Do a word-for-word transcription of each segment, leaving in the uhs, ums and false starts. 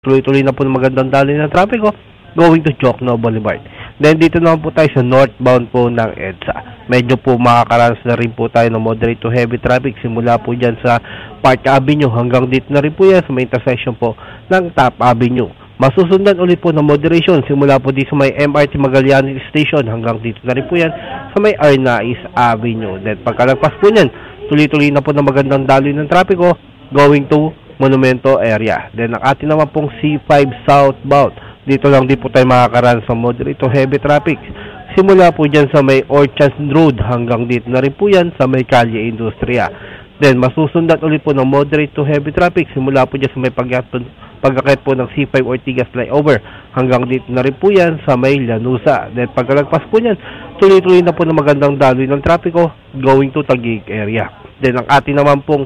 Tuloy-tuloy na po ng magandang daloy ng trapiko going to Jokno Boulevard. Then dito naman po tayo sa northbound po ng EDSA. Medyo po makakaranas na rin po tayo ng moderate to heavy traffic simula po dyan sa Park Avenue hanggang dito na rin po yan sa may intersection po ng Top Avenue. Masusundan ulit po ng moderation simula po dito sa may M R T Magallanes Station hanggang dito na rin po yan sa may Arnaiz Avenue. Then pagkalagpas po niyan, tuloy-tuloy na po ng magandang daloy ng trapiko going to Monumento area. Then ang atin naman pong C five southbound. Dito lang din po tayo makakaranas sa moderate to heavy traffic. Simula po dyan sa may Orchard Road hanggang dito na rin po yan sa may Calle Industria. Then masusundan ulit po ng moderate to heavy traffic simula po dyan sa may pagkakit po ng C five Ortigas flyover hanggang dito na rin po yan sa may Lanusa. Then pagkalagpas po yan, tuloy-tuloy na po ng magandang daloy ng trapiko going to Taguig area. Then ang atin naman pong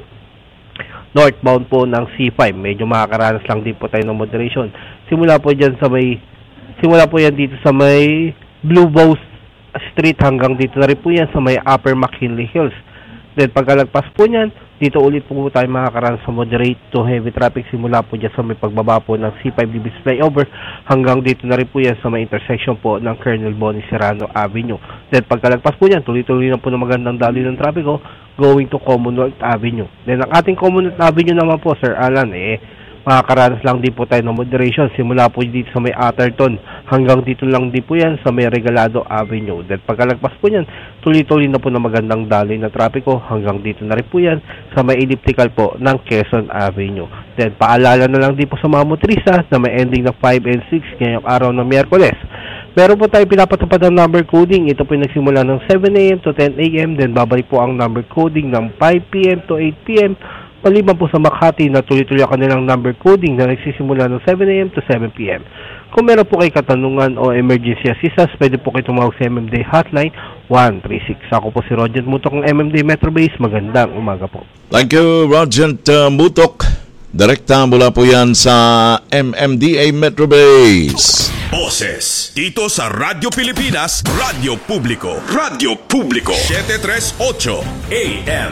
northbound po ng C five, medyo makakaranas lang din po tayo ng moderation. Simula po dyan sa may, simula po yan dito sa may Blue Bows Street hanggang dito na rin po yan sa may Upper McKinley Hills. Then pagkalagpas po niyan, dito ulit po tayo makakaranas sa moderate to heavy traffic simula po dyan sa may pagbaba po ng C five Libis flyover hanggang dito na rin po yan sa may intersection po ng Colonel Bonnie Serrano Avenue. Then pagkalagpas po niyan, tuloy-tuloy na po ng magandang daloy ng trapiko going to Commonwealth Avenue. Then ang ating Commonwealth Avenue naman po, Sir Alan, eh, makakaranas lang din po tayo ng moderation simula po dito sa may Atherton hanggang dito lang din po yan sa may Regalado Avenue. Then pagkalagpas po yan, tuloy-tuloy na po ng magandang daloy na trapiko hanggang dito na rin po yan sa may elliptical po ng Quezon Avenue. Then paalala na lang din po sa mga motorista na may ending na five and six ngayong araw ng Miyerkules. Meron po tayo pinapatupad ng number coding. Ito po yung nagsimula ng seven a.m. to ten a.m. Then babalik po ang number coding ng five p.m. to eight p.m. Paliban po sa Makati na tuloy-tuloy ang kanilang number coding na nagsisimula ng seven a.m. to seven p.m. Kung meron po kayo katanungan o emergency assistance, pwede po kayo tumawag sa M M D Hotline one three six. Ako po si Roger Mutok ng M M D Metro Base. Magandang umaga po. Thank you, Roger uh, Mutok. Direkta mula po yan sa M M D A Metro Base. Boses dito sa Radyo Pilipinas, Radyo Publiko. Radyo Publiko seven thirty-eight A M.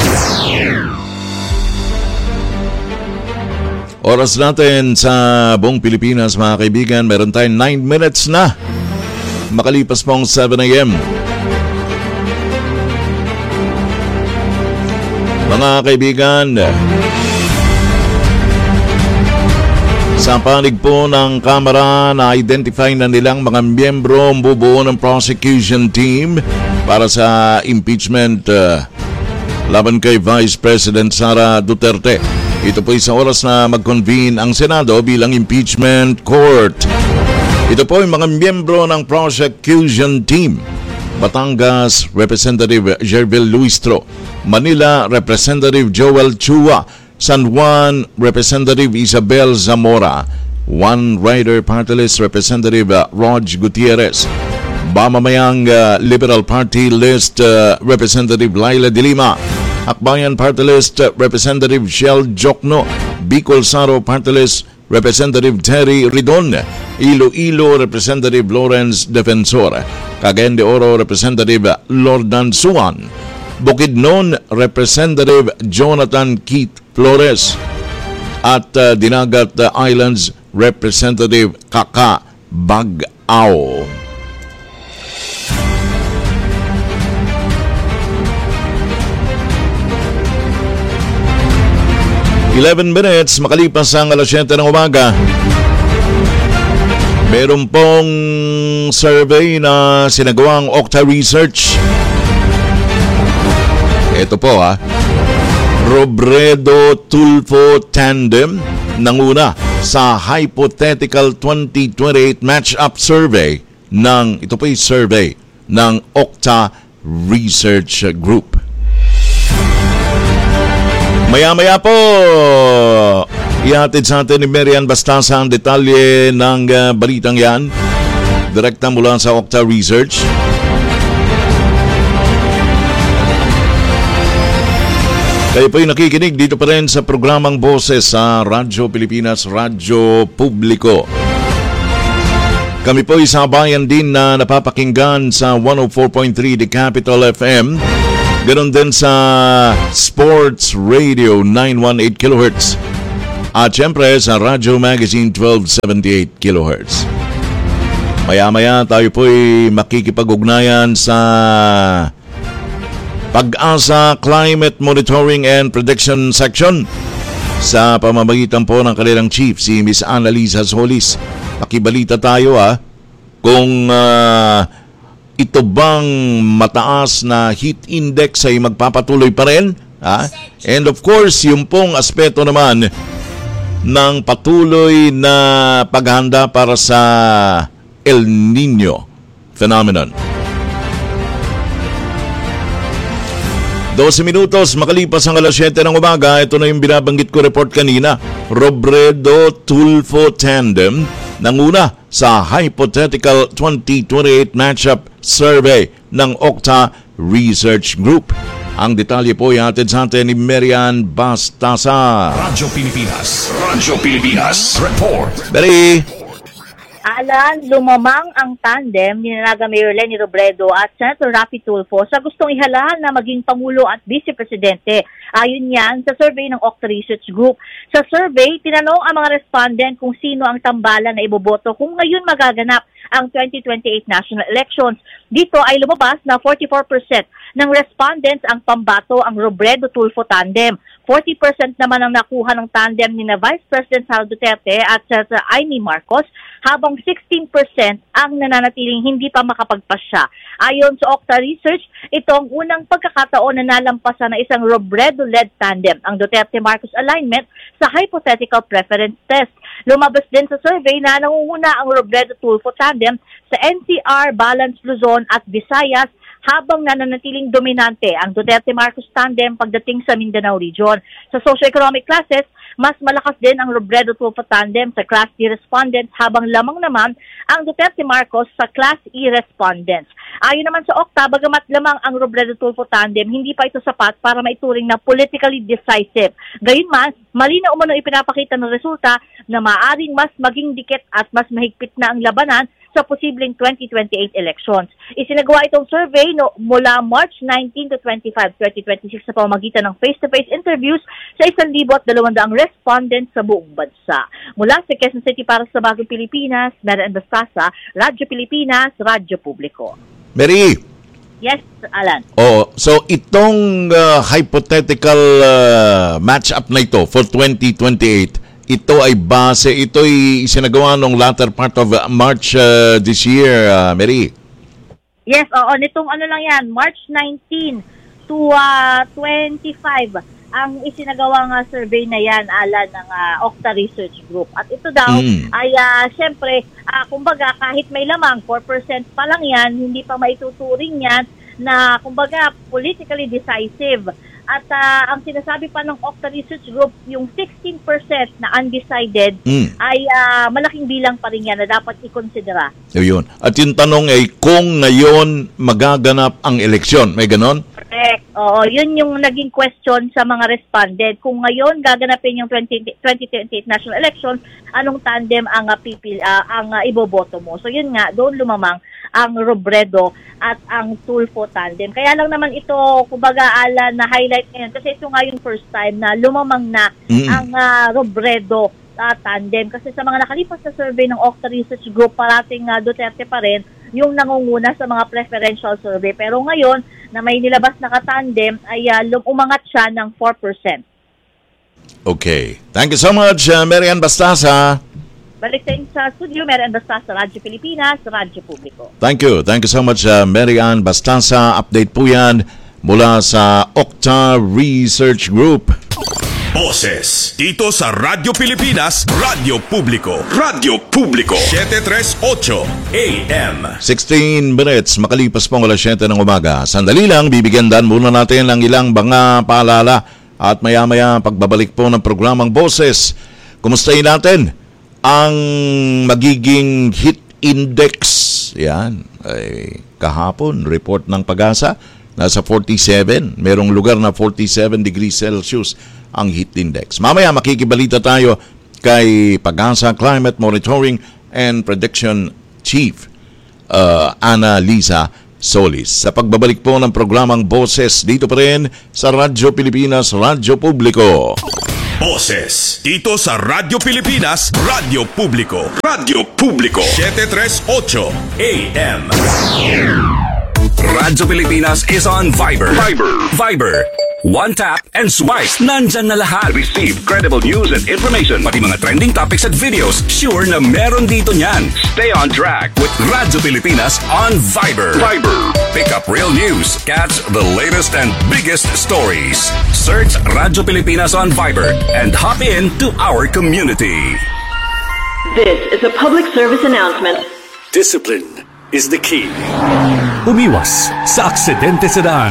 Oras natin sa buong Pilipinas, mga kaibigan, meron tayong nine minutes na makalipas pong seven a.m. Mga kaibigan, sa panig po ng Kamara na identify na nilang mga miyembro bubuo ng prosecution team para sa impeachment uh, laban kay Vice President Sara Duterte. Ito po sa oras na mag-convene ang Senado bilang impeachment court. Ito po yung mga miyembro ng prosecution team. Batangas, Representative Jervil Luistro. Manila, Representative Joel Chua. San Juan, Representative Isabel Zamora. One Rider Party List, Representative uh, Rog Gutierrez. Bamamayang uh, Liberal Party List, uh, Representative Laila de Lima. Akbayan Party List, uh, Representative Shell Jokno. Bicol Saro Party List, Representative Terry Ridon. Iloilo, Representative Lawrence Defensor. Cagayan de Oro, Representative Lordan Suan. Bukidnon, Representative Jonathan Keith Flores. At uh, Dinagat uh, Islands, Representative Kaka Bagao. eleven minutes makalipas ang alas siyete ng umaga. Meron pong survey na sinagawang Okta Research. Ito po ha. Robredo Tulfo Tandem nanguna sa hypothetical twenty twenty-eight match-up survey ng, ito po yung survey ng Okta Research Group. Maya-maya po, ihatid sa atin ni Marian Bastasa ang detalye ng uh, balitang yan. Direkta mula sa Okta Research. Kayo po yung nakikinig dito pa rin sa programang Boses sa Radyo Pilipinas, Radyo Publiko. Kami po isabayan din na napapakinggan sa one oh four point three The Capital F M. Ganon din sa Sports Radio nine one eight kilohertz. At syempre sa Radyo Magazine twelve seventy-eight kilohertz. Maya-maya tayo po'y makikipag-ugnayan sa Pag-asa Climate Monitoring and Prediction Section sa pamamagitan po ng kanilang chief, si Miss Annalisa Solis. Pakibalita tayo ah, kung uh, ito bang mataas na heat index ay magpapatuloy pa rin. Ah? And of course, yung pong aspeto naman ng patuloy na paghahanda para sa El Nino phenomenon. twelve minutos makalipas ang alas siyete ng umaga, ito na yung binabanggit ko report kanina. Robredo-Tulfo Tandem nanguna sa Hypothetical twenty twenty-eight Matchup Survey ng Octa Research Group. Ang detalye po ay hatid sa atin ni Marian Bastasa. Radyo Pilipinas. Radyo Pilipinas. Report. Beri. Alan, lumamang ang tandem ni Naga Mayor Leni Robredo at Senator Raffy Tulfo sa gustong ihalahan na maging Pangulo at Vice Presidente. Ayon yan sa survey ng Octa Research Group. Sa survey, tinanong ang mga respondent kung sino ang tambalan na iboboto kung ngayon magaganap ang twenty twenty-eight national elections. Dito ay lumabas na forty-four percent ng respondents ang pambato ang Robredo-Tulfo tandem. forty percent naman ang nakuha ng tandem ni na Vice President Sara Duterte at Senator Amy Marcos, habang sixteen percent ang nananatiling hindi pa makapagpasya. Ayon sa Octa Research, ito ang unang pagkakataon na nalampasan ng isang Robredo-led tandem, ang Duterte-Marcos alignment, sa hypothetical preference test. Lumabas din sa survey na nangunguna ang Robredo-Tulfo tandem sa N C R, Balance Luzon at Visayas, habang nananatiling dominante ang Duterte-Marcos tandem pagdating sa Mindanao region. Sa socio-economic classes, mas malakas din ang Robredo-Tulfo tandem sa Class D respondents, habang lamang naman ang Duterte-Marcos sa Class E respondents. Ayon naman sa Octa, bagamat lamang ang Robredo-Tulfo tandem, hindi pa ito sapat para maituring na politically decisive. Gayunman, mali na umano ipinapakita ng resulta na maaaring mas maging dikit at mas mahigpit na ang labanan sa posibleng twenty twenty-eight elections. Isinagawa itong survey no, mula March nineteen to twenty-five, twenty twenty-six sa pamamagitan ng face-to-face interviews sa one thousand two hundred respondents sa buong bansa. Mula sa Quezon City para sa Bagong Pilipinas, Marian Bastasa, Radyo Pilipinas, Radyo Publiko. Mary. Yes, Alan. Oh, so itong uh, hypothetical uh, match-up na ito for twenty twenty-eight, ito ay base, ito ay isinagawa nung latter part of March uh, this year, uh, Mary. Yes, oo. Nitong ano lang yan, March nineteenth to uh, twenty-five ang isinagawang uh, survey na yan, Alan, ng uh, Octa Research Group. At ito daw mm. ay uh, siyempre, uh, kumbaga kahit may lamang, four percent pa lang yan, hindi pa maituturing yan na kumbaga politically decisive. At uh, ang sinasabi pa ng Octa Research Group, yung sixteen percent na undecided mm. ay uh, malaking bilang pa rin yan na dapat ikonsidera. Yun. At yung tanong ay kung ngayon magaganap ang eleksyon, may ganon? Correct. Oo, yun yung naging question sa mga respondent. Kung ngayon gaganapin yung twenty twenty-eight national elections, anong tandem ang uh, pipil, uh, ang uh, iboboto mo? So yun nga, doon lumamang ang Robredo at ang Tulfo tandem. Kaya lang naman ito, kumbaga, Alan, na highlight ngayon kasi ito nga yung first time na lumamang na mm. ang uh, Robredo uh, tandem. Kasi sa mga nakalipas na survey ng Octa Research Group, parating uh, Duterte pa rin yung nangunguna sa mga preferential survey. Pero ngayon, na may nilabas na katandem, ay uh, umangat siya ng four percent. Okay. Thank you so much, uh, Marian Bastasa. Balik sa studio, Marian Bastasa, Radyo Pilipinas, Radyo Publiko. Thank you. Thank you so much, uh, Marian Bastasa. Update po yan mula sa Octa Research Group. Boses dito sa Radyo Pilipinas, Radyo Publiko. Radyo Publiko, seven thirty-eight A M. sixteen minutes, makalipas pong alas siyete ng umaga. Sandali lang, bibigyan dan muna natin ng ilang mga paalala at maya-maya pagbabalik po ng programang Boses. Kumustahin natin ang magiging heat index. Yan, ay kahapon, report ng Pag-asa, nasa forty-seven. Merong lugar na forty-seven degrees Celsius ang heat index. Mamaya makikibalita tayo kay Pag-asa Climate Monitoring and Prediction Chief uh, Annalisa Solis. Sa pagbabalik po ng programang Boses, dito pa rin sa Radyo Pilipinas, Radyo Publiko. Boses dito sa Radyo Pilipinas, Radyo Publiko. Radyo Publiko seven thirty-eight A M. Radyo Pilipinas is on Viber. Viber. Viber. One tap and swipe. Nandyan na lahat. Receive credible news and information. Pati mga trending topics at videos. Sure na meron dito niyan. Stay on track with Radyo Pilipinas on Viber. Viber. Pick up real news. Catch the latest and biggest stories. Search Radyo Pilipinas on Viber and hop in to our community. This is a public service announcement. Discipline is the key. Umiwas sa aksidente sa daan.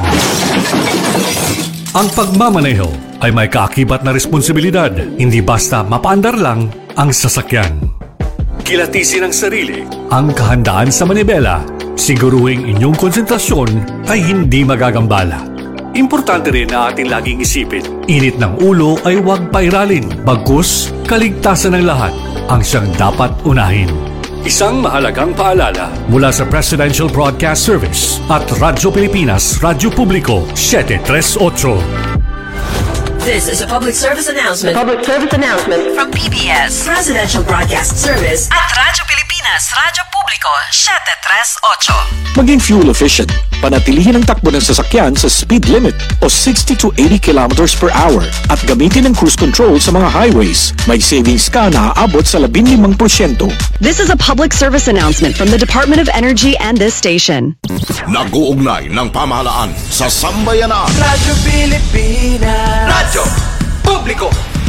Ang pagmamaneho ay may kaakibat na responsibilidad, hindi basta mapaandar lang ang sasakyan. Kilatisin ang sarili, ang kahandaan sa manibela, siguruhing inyong konsentrasyon ay hindi magagambala. Importante rin na ating laging isipin, init ng ulo ay huwag pairalin, bagkus kaligtasan ng lahat ang siyang dapat unahin. Isang mahalagang paalala mula sa Presidential Broadcast Service at Radyo Pilipinas, Radyo Publiko seven thirty-eight. This is a public service announcement. Public service announcement From P B S Presidential Broadcast Service at Radyo Pilipinas, Radyo Publiko seven thirty-eight. Maging fuel efficient. Panatilihin ang takbo ng sasakyan sa speed limit o sixty to eighty kilometers per hour at gamitin ang cruise control sa mga highways. May savings ka na aabot sa fifteen percent. This is a public service announcement from the Department of Energy and this station. Nag-uugnay ng pamahalaan sa sambayanan. Radyo Pilipinas. Radyo Publiko.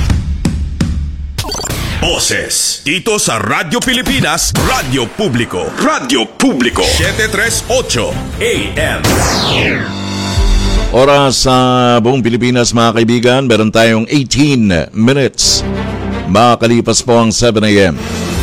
Boses dito sa Radyo Pilipinas, Radyo Publiko. Radyo Publiko seven thirty-eight A M. Oras sa buong Pilipinas mga kaibigan, meron tayong eighteen minutes. Makalipas po ang seven A M.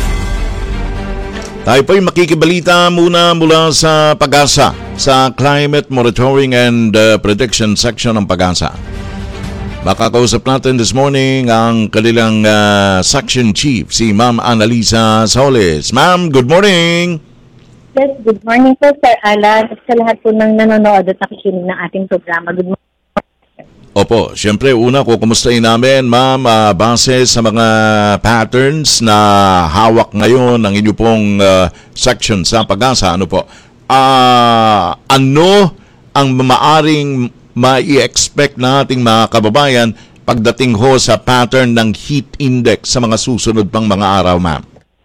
Tayo po'y makikibalita muna mula sa Pag-asa, sa Climate Monitoring and uh, Prediction Section ng Pag-asa. Makakausap natin this morning ang kanilang uh, Section Chief, si Ma'am Annalisa Soles. Ma'am, good morning! Yes, good morning po, Sir Alan. At sa lahat po ng nanonood at nakikinig ng ating programa. Good morning. Opo, siyempre una ko kumustahin namin, Ma'am, uh, base sa mga patterns na hawak ngayon ng inyo pong uh, section sa Pag-asa. Ano po? Uh, ano ang maaring mai-expect na ating mga kababayan pagdating ho sa pattern ng heat index sa mga susunod pang mga araw, ma'am?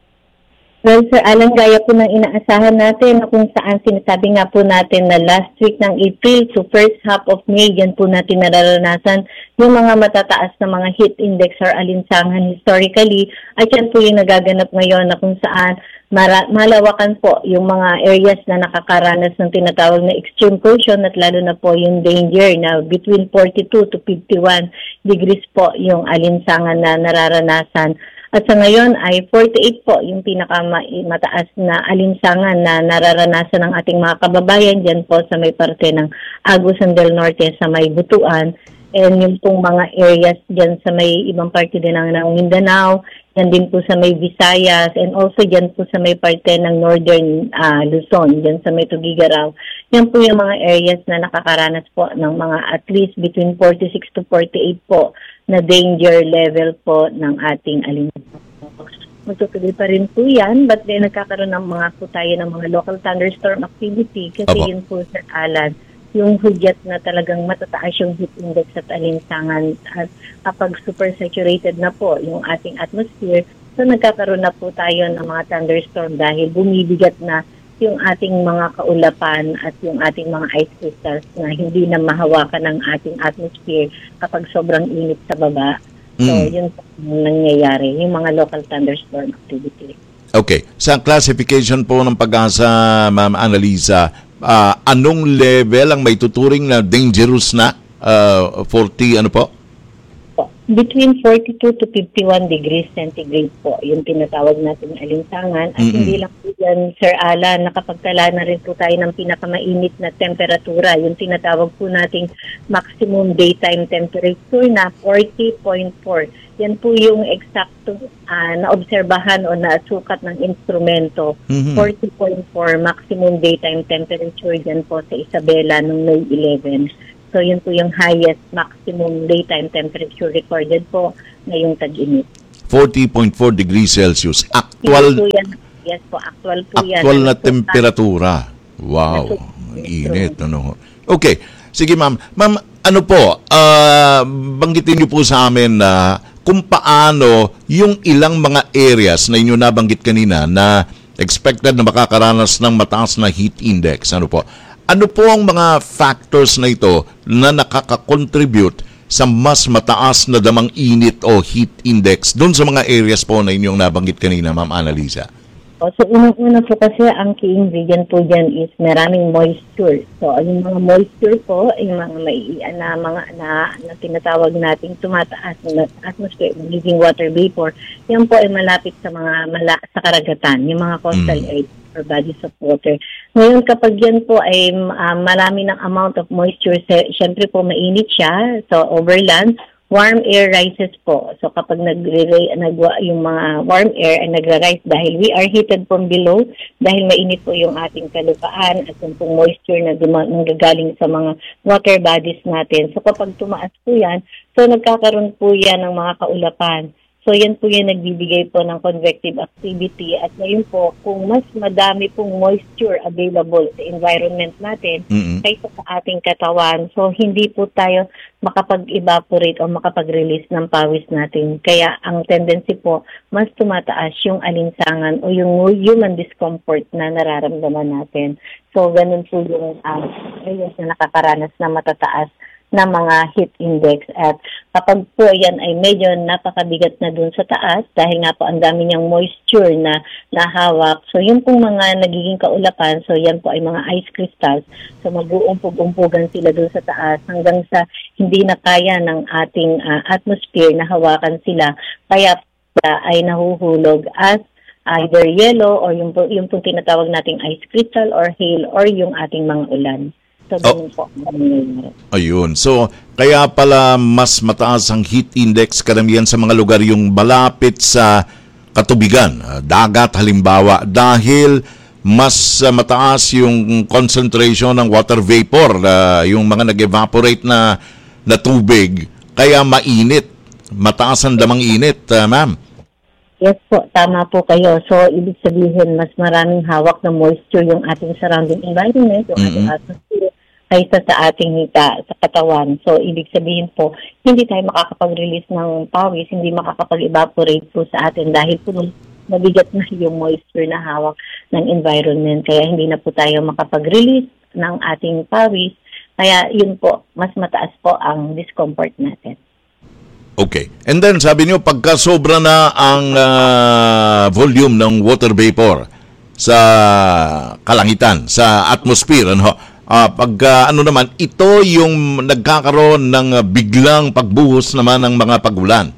Well, Sir Alan, gaya po ng inaasahan natin na kung saan sinasabi nga po natin na last week ng April to first half of May, yan po natin nararanasan yung mga matataas na mga heat index or alinsangan historically. At yan po yung nagaganap ngayon na kung saan mara- malawakan po yung mga areas na nakakaranas ng tinatawag na extreme cold at lalo na po yung danger na between forty-two to fifty-one degrees po yung alinsangan na nararanasan. At sa ngayon ay forty-eight po yung pinakamataas na alinsangan na nararanasan ng ating mga kababayan dyan po sa may parte ng Agusan del Norte sa may Butuan. And yung pong mga areas dyan sa may ibang parte din ng, ng Mindanao, yan din po sa may Visayas, and also dyan po sa may parte ng Northern uh, Luzon, dyan sa may Tugigaraw. Yan po yung mga areas na nakakaranas po ng mga at least between forty-six to forty-eight po na danger level po ng ating alinsangan. Magtutuloy pa rin po yan, but then nagkakaroon ng mga po tayo ng mga local thunderstorm activity kasi Aba. Yun po, Sir Alan, yung hudyat na talagang matataas yung heat index at alinsangan at kapag super saturated na po yung ating atmosphere, so nagkakaroon na po tayo ng mga thunderstorm dahil bumibigat na yung ating mga kaulapan at yung ating mga ice crystals na hindi na mahawakan ng ating atmosphere kapag sobrang init sa baba. So, mm. yun po nangyayari, yung mga local thunderstorm activity. Okay. Sa classification po ng Pag-asa, Ma'am Annalisa, uh, anong level ang may tuturing na dangerous na? Uh, forty, ano po? Between forty-two to fifty-one degrees centigrade po, yung tinatawag natin alinsangan. At mm-hmm. hindi lang po yan, Sir Alan, nakapagtala na rin po tayo ng pinakamainit na temperatura, yung tinatawag po nating maximum daytime temperature na forty point four. Yan po yung eksakto uh, na-obserbahan o na-sukat ng instrumento. Mm-hmm. forty point four maximum daytime temperature yan po sa Isabela noong May eleven. So yun po yung highest maximum daytime temperature recorded po ngayong tag-init. forty point four degrees Celsius. Yes Actual, po yan. Yes po, actual po yan. actual na Ano po, temperatura. Wow. Ang init. Ano? Okay. Sige, ma'am. Ma'am, ano po, ah, banggitin niyo po sa amin na kung paano yung ilang mga areas na inyo nabanggit kanina na expected na makakaranas ng mataas na heat index. Ano po? Ano po ang mga factors na ito na nakaka-contribute sa mas mataas na damang init o heat index doon sa mga areas po na inyong nabanggit kanina, Ma'am Annalisa? Oh, so, unang-una po kasi ang key ingredient po dyan is maraming moisture. So, yung mga moisture po, yung mga may, na, mga, na, na tinatawag nating tumataas na atmosphere, living water vapor, yan po ay malapit sa mga mala, sa karagatan, yung mga coastal mm. areas or bodies of water. Ngayon, kapag yan po ay uh, marami ng amount of moisture, syempre po mainit siya, so overland, warm air rises po. So kapag nag, nag yung mga warm air ay nagra-rise dahil we are heated from below, dahil mainit po yung ating kalupaan at yung pong moisture na nanggagaling sa mga water bodies natin. So kapag tumaas po yan, so nagkakaroon po yan ng mga kaulapan. So yan po yung nagbibigay po ng convective activity at ngayon po kung mas madami pong moisture available sa environment natin mm-hmm. kaysa sa ating katawan, so hindi po tayo makapag-evaporate o makapag-release ng pawis natin. Kaya ang tendency po, mas tumataas yung alinsangan o yung human discomfort na nararamdaman natin. So ganun po yung um, areas na nakakaranas na matataas na mga heat index at kapag po yan ay medyo napakabigat na dun sa taas dahil nga po ang dami niyang moisture na nahawak. So yun pong mga nagiging kaulapan, so yan po ay mga ice crystals. So mag-uumpog-umpogan sila dun sa taas hanggang sa hindi na kaya ng ating uh, atmosphere na hawakan sila. Kaya uh, ay nahuhulog as either yellow or yung, yung pong tinatawag nating ice crystal or hail or yung ating mga ulan. So, oh. po. Ayun. So, kaya pala mas mataas ang heat index karamihan sa mga lugar yung malapit sa katubigan, dagat halimbawa, dahil mas uh, mataas yung concentration ng water vapor, uh, yung mga nag-evaporate na, na tubig, kaya mainit. Mataas ang damang init, uh, ma'am. Yes po, tama po kayo. So, ibig sabihin, mas maraming hawak na moisture yung ating surrounding environment, yung mm-hmm. ating atmosphere, kaysa sa ating hita, sa katawan. So, ibig sabihin po, hindi tayo makakapag-release ng pawis, hindi makakapag-evaporate po sa atin dahil po mabigat na yung moisture na hawak ng environment. Kaya hindi na po tayo makapag-release ng ating pawis. Kaya yun po, mas mataas po ang discomfort natin. Okay. And then, sabi niyo, pagka sobra na ang uh, volume ng water vapor sa kalangitan, sa atmosphere, ano, uh, pag uh, ano naman, ito yung nagkakaroon ng uh, biglang pagbuhos naman ng mga pagulan.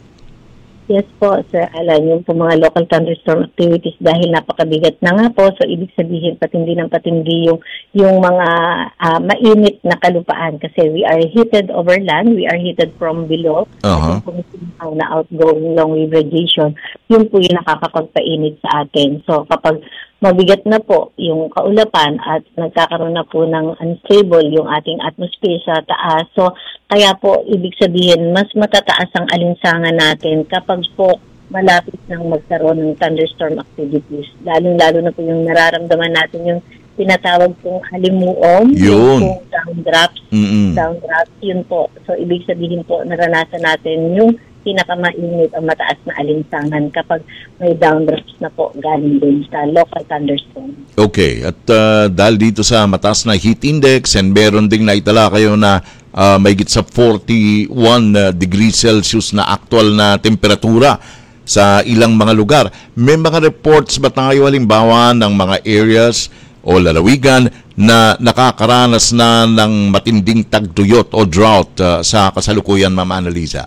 Yes po, Sir Alan, yung po mga local thunderstorm activities dahil napakabigat na nga po, so ibig sabihin patindi ng patindi yung, yung mga uh, mainit na kalupaan kasi we are heated over land, we are heated from below, uh-huh. Kung na outgoing long wave radiation, yun po yung nakakapagpainit sa atin. So kapag mabigat na po yung kaulapan at nagkakaroon na po ng unstable yung ating atmosphere sa taas. So, kaya po, ibig sabihin, mas matataas ang alinsangan natin kapag po malapit nang magkaroon ng thunderstorm activities. Lalong-lalo na po yung nararamdaman natin yung tinatawag pong halimuom, yun. Yung downdrafts, mm-hmm. downdrafts, yun po. So, ibig sabihin po, naranasan natin yung pinakamainit ang mataas na alinsangan kapag may downdrafts na po galing din sa local thunderstorm. Okay. At uh, dahil dito sa mataas na heat index and meron ding naitala kayo na uh, may git sa forty-one uh, degrees Celsius na actual na temperatura sa ilang mga lugar. May mga reports ba tayo halimbawa ng mga areas o lalawigan na nakakaranas na ng matinding tagtuyot o drought uh, sa kasalukuyan, Ma'am Annalisa?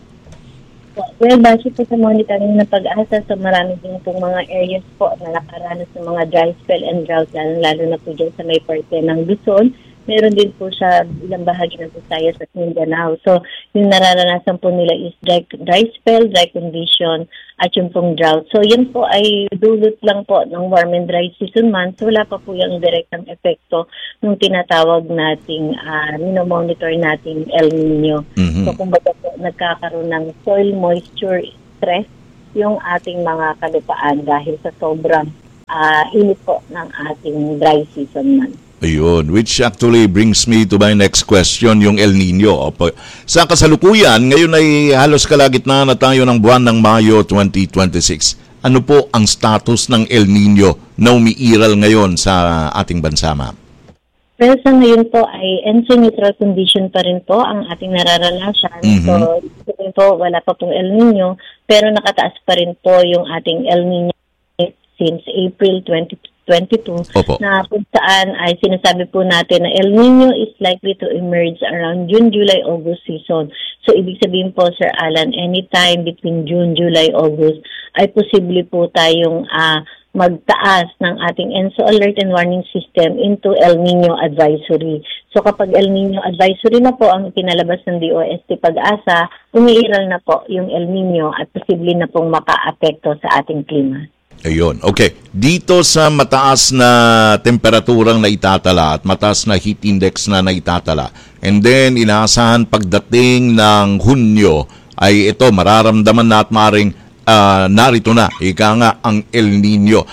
Well, base po sa monitoring ng pag-asa, so marami din pong mga areas po na nakaranas ng mga dry spell and drought, lalo, lalo na po dyan sa may parte ng Luzon, meron din po sa ilang bahagi ng Visayas at Mindanao. So, yung nararanasan po nila is dry, dry spell, dry condition, at yung pong drought. So, yan po ay dulot lang po ng warm and dry season months. Wala pa po yung direktang epekto ng tinatawag nating, uh, minomonitor nating El Nino. Mm-hmm. So, kumbaga po, nagkakaroon ng soil moisture stress yung ating mga kalupaan dahil sa sobrang uh, init po ng ating dry season months. Ayun, which actually brings me to my next question, yung El Nino. Sa kasalukuyan, ngayon ay halos kalagitnaan na tayo ng buwan ng Mayo twenty twenty-six. Ano po ang status ng El Nino na umiiral ngayon sa ating bansa, ma'am? Pero sa ngayon po ay N C neutral condition pa rin po ang ating nararanasan. Mm-hmm. So, ito po, wala pa pong El Nino, pero nakataas pa rin po yung ating El Nino since April twenty twenty-two. Opo. Na kung saan ay sinasabi po natin na El Nino is likely to emerge around June, July, August season. So, ibig sabihin po, Sir Alan, anytime between June, July, August, ay posible po tayong uh, magtaas ng ating N C O alert and warning system into El Nino advisory. So kapag El Nino advisory na po ang pinalabas ng D O S T Pag-asa, umiiral na po yung El Nino at posible na pong maka-apekto sa ating klima. Ayun. Okay. Dito sa mataas na temperaturang naitatala at mataas na heat index na naitatala, and then inaasahan pagdating ng Hunyo ay ito mararamdaman na at maring Uh, narito na, ika nga, ang El Nino.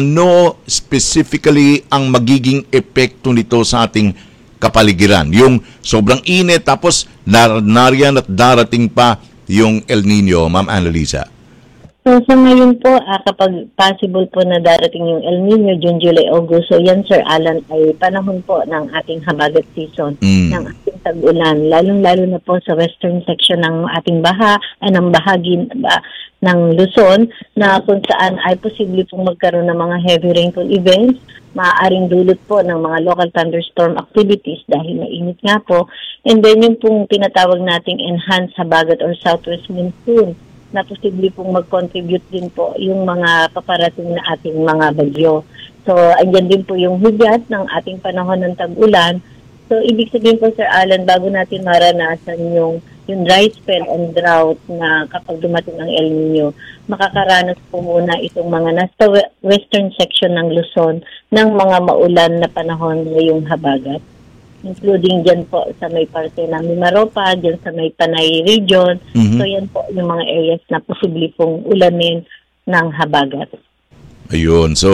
Ano specifically ang magiging epekto nito sa ating kapaligiran? Yung sobrang init, tapos nar- nariyan at darating pa yung El Nino, Ma'am Annalisa. So sa ngayon po, uh, kapag possible po na darating yung El Nino, June, July, August, so yan Sir Alan ay panahon po ng ating habagat season, mm. ng ating tag-ulan, lalong-lalo na po sa western section ng ating baha, ay ng bahagi uh, ng Luzon, na kung saan ay posible pong magkaroon ng mga heavy rainfall events, maaaring dulot po ng mga local thunderstorm activities dahil mainit nga po, and then yung pong tinatawag nating enhanced habagat or southwest monsoon, na posible pong mag-contribute din po yung mga paparating na ating mga bagyo. So, andyan din po yung hudyat ng ating panahon ng tag-ulan. So, ibig sabihin po, Sir Alan, bago natin maranasan yung, yung dry spell and drought na kapag dumating ang El Nino, makakaranas po muna itong mga nasa western section ng Luzon ng mga maulan na panahon ngayong habagat, including dyan po sa may parte ng Mimaropa, dyan sa may Panay region. Mm-hmm. So yan po yung mga areas na posible pong ulanin ng habagat. Ayun, so